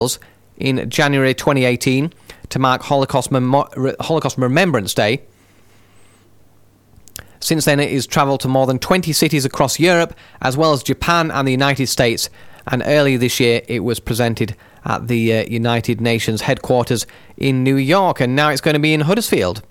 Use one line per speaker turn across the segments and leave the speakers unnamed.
in January 2018 to mark Holocaust Remembrance Day. Since then, it has travelled to more than 20 cities across Europe, as well as Japan and the United States. And earlier this year, it was presented at the United Nations headquarters in New York. And now it's going to be in Huddersfield.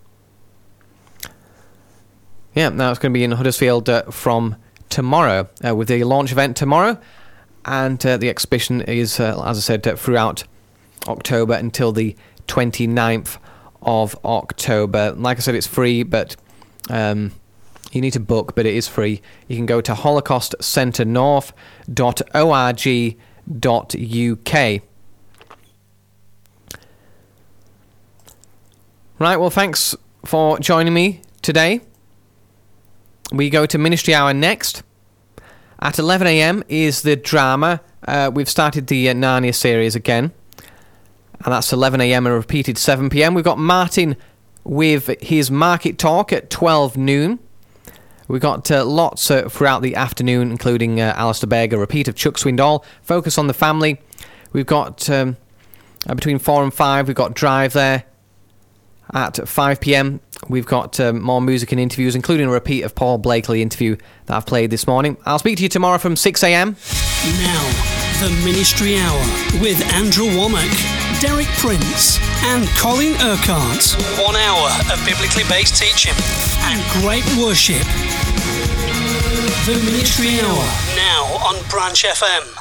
Yeah, now it's going to be in Huddersfield from tomorrow, with the launch event tomorrow. And the exhibition is, as I said, throughout October until the 29th of October. Like I said, it's free, but you need to book, but it is free. You can go to holocaustcenternorth.org.uk. Right, well, thanks for joining me today. We go to Ministry Hour next. At 11 a.m. is the drama. We've started the Narnia series again. And that's 11 a.m. and repeated 7 p.m. We've got Martin with his market talk at 12 noon. We've got lots throughout the afternoon, including Alistair Begg, a repeat of Chuck Swindoll, Focus on the Family. We've got between 4 and 5, we've got Drive there. At 5 p.m, we've got more music and interviews, including a repeat of Paul Blakely interview that I've played this morning. I'll speak to you tomorrow from 6 a.m.
Now, the Ministry Hour with Andrew Womack, Derek Prince and Colin Urquhart. 1 hour of biblically based teaching and great worship. The Ministry Hour, now on Branch FM.